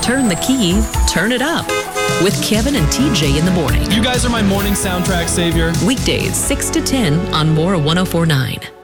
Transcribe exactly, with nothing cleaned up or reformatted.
turn the key, turn it up with Kevin and T J in the morning. You guys are my morning soundtrack savior. Weekdays, six to ten on More one oh four point nine.